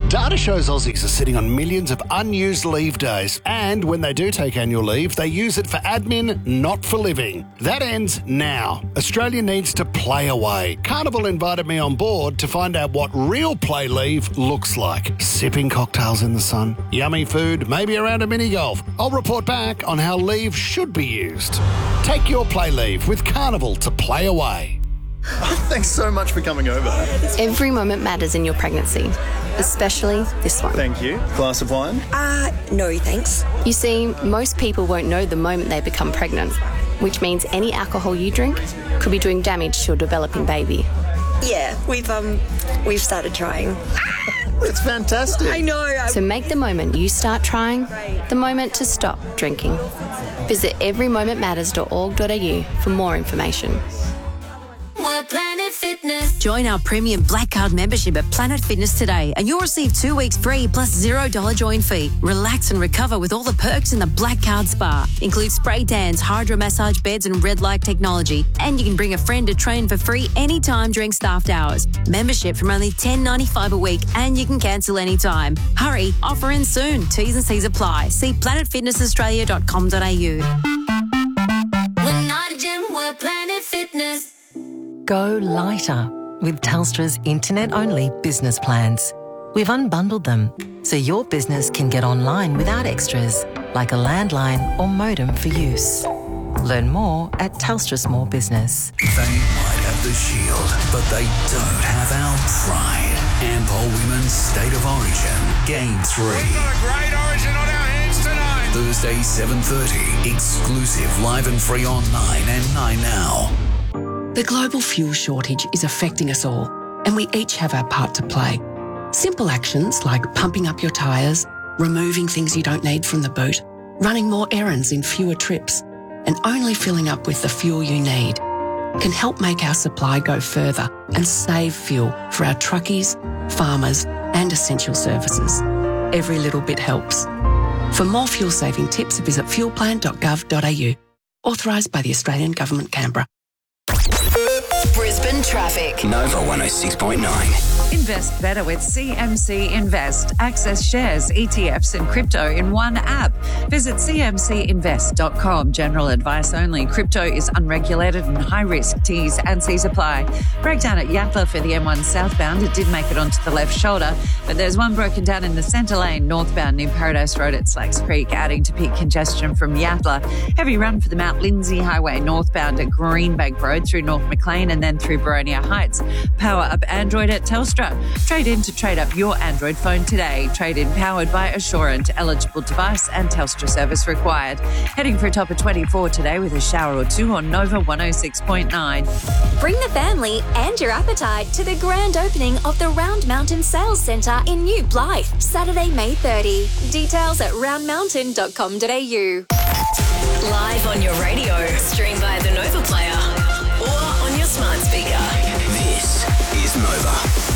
Data shows Aussies are sitting on millions of unused leave days, and when they do take annual leave, they use it for admin, not for living. That ends now. Australia needs to play away. Carnival invited me on board to find out what real play leave looks like. Sipping cocktails in the sun, yummy food, maybe around a mini golf. I'll report back on how leave should be used. Take your play leave with Carnival to play away. Thanks so much for coming over. Every moment matters in your pregnancy, especially this one. Thank you. Glass of wine? No, thanks. You see, most people won't know the moment they become pregnant, which means any alcohol you drink could be doing damage to your developing baby. Yeah, we've started trying. It's fantastic. I know. So make the moment you start trying the moment to stop drinking. Visit everymomentmatters.org.au for more information. Planet Fitness. Join our premium Black Card membership at Planet Fitness today and you'll receive 2 weeks free plus $0 join fee. Relax and recover with all the perks in the Black Card Spa. Includes spray tans, hydro massage beds and red light technology. And you can bring a friend to train for free anytime during staffed hours. Membership from only $10.95 a week and you can cancel anytime. Hurry, offer ends soon. T's and C's apply. See planetfitnessaustralia.com.au. We're not a gym, we're Planet Fitness. Go lighter with Telstra's internet-only business plans. We've unbundled them so your business can get online without extras, like a landline or modem for use. Learn more at Telstra Small Business. They might have the shield, but they don't have our pride. Ampol Women's State of Origin, Game 3. We've got a great origin on our hands tonight. Thursday, 7:30. Exclusive, live and free on 9 and 9Now. The global fuel shortage is affecting us all, and we each have our part to play. Simple actions like pumping up your tyres, removing things you don't need from the boot, running more errands in fewer trips, and only filling up with the fuel you need can help make our supply go further and save fuel for our truckies, farmers, and essential services. Every little bit helps. For more fuel-saving tips, visit fuelplan.gov.au. Authorised by the Australian Government, Canberra. Brisbane traffic. Nova 106.9. Invest better with CMC Invest. Access shares, ETFs and crypto in one app. Visit cmcinvest.com. General advice only. Crypto is unregulated and high risk. T's and C's apply. Breakdown at Yatala for the M1 southbound. It did make it onto the left shoulder, but there's one broken down in the centre lane northbound near Paradise Road at Slacks Creek, adding to peak congestion from Yatala. Heavy run for the Mount Lindsay Highway northbound at Greenbank Road through North Maclean and then through Boronia Heights. Power up Android at Telstra. Trade in to trade up your Android phone today. Trade in powered by Assurant. Eligible device and Telstra service required. Heading for a top of 24 today with a shower or two on Nova 106.9. Bring the family and your appetite to the grand opening of the Round Mountain Sales Centre in New Blythe, Saturday, May 30. Details at roundmountain.com.au. Live on your radio, stream via the Nova Player or on your smart speaker. This is Nova.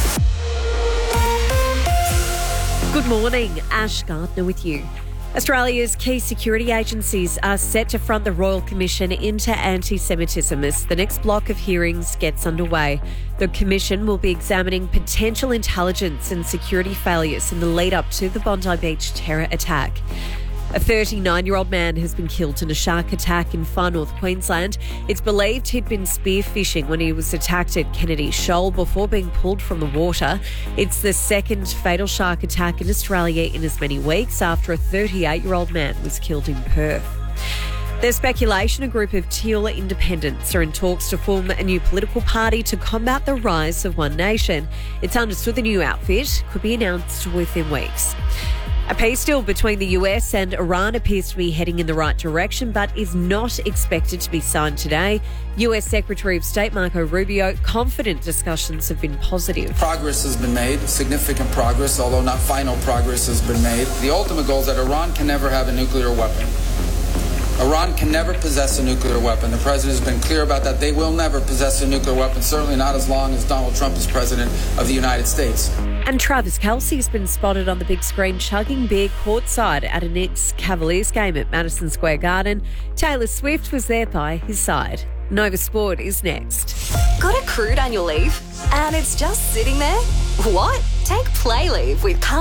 Good morning, Ash Gardner with you. Australia's key security agencies are set to front the Royal Commission into anti-Semitism as the next block of hearings gets underway. The Commission will be examining potential intelligence and security failures in the lead up to the Bondi Beach terror attack. A 39-year-old man has been killed in a shark attack in far north Queensland. It's believed he'd been spearfishing when he was attacked at Kennedy Shoal before being pulled from the water. It's the second fatal shark attack in Australia in as many weeks after a 38-year-old man was killed in Perth. There's speculation a group of Teal independents are in talks to form a new political party to combat the rise of One Nation. It's understood the new outfit could be announced within weeks. A peace deal between the US and Iran appears to be heading in the right direction, but is not expected to be signed today. US Secretary of State Marco Rubio confident discussions have been positive. Progress has been made, significant progress, although not final progress has been made. The ultimate goal is that Iran can never have a nuclear weapon. Iran can never possess a nuclear weapon. The president has been clear about that. They will never possess a nuclear weapon, certainly not as long as Donald Trump is president of the United States. And Travis Kelce has been spotted on the big screen chugging beer courtside at a Knicks Cavaliers game at Madison Square Garden. Taylor Swift was there by his side. Nova Sport is next. Got a crude annual leave and it's just sitting there? What? Take Play Leave with